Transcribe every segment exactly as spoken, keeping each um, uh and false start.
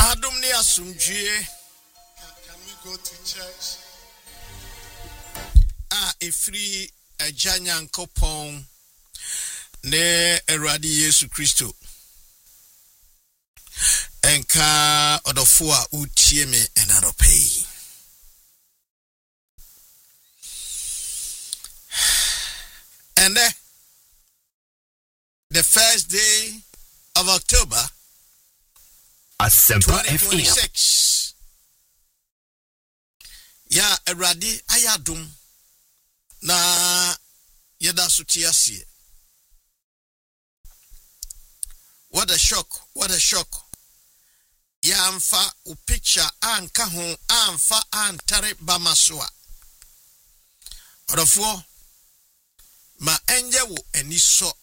Adom ni asumdue. Can we go to church? Ah, efri ejanya nkopon ne Erade Yesu Kristo. Enka odofo a utie me enanopei. And uh, the first day of October twenty twenty-six. Ya Erade ayadum na yeda sutiasie. What a shock, what a shock. Ya amfa u picture anka ho amfa antare bamaswa. Odofo ma enje wo eniso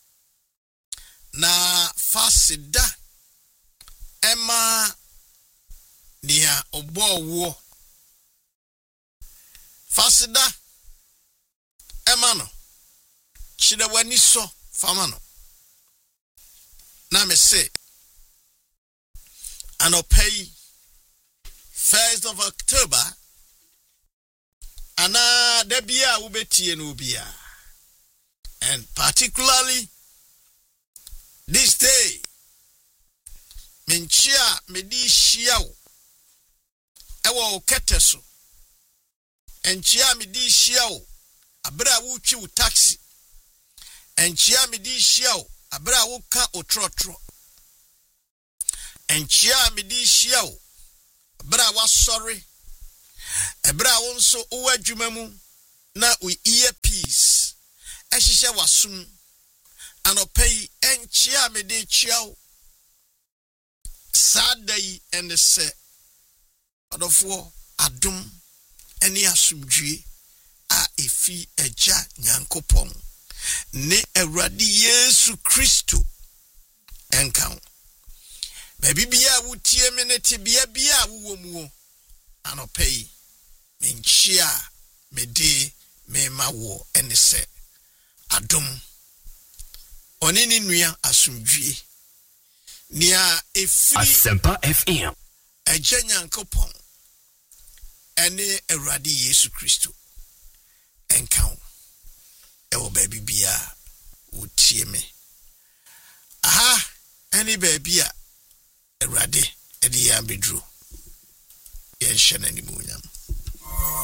na fasida ema nia obo wo fasida ema no chide wani so fama no na me say anopay first of October ana debia ubetie no bia, and particularly this day menchia medi shiao ewo keteso enchia medi shiao abra wuchi taxi enchia medi shiao abra wuka otrotro enchia medi shiao abra wa sorry abra wonso uwa adwumamu na we earpiece ehihye wasum anopay enchia medi chiao sadai and se adofo adum eni asumdue a efi eja nyankopon ne Erade Yesu Kristo enkan baby bia wutie menete bia bia wo mu anopay menchia mede mema wo eni se adum onini nua asumdue nia efiri Asempa F M eja nyankopon ene Erade Yesu Kristo enkan ewo baby bia wutie me aha any baby a Erade edi ya bedru ye hye na nimunyam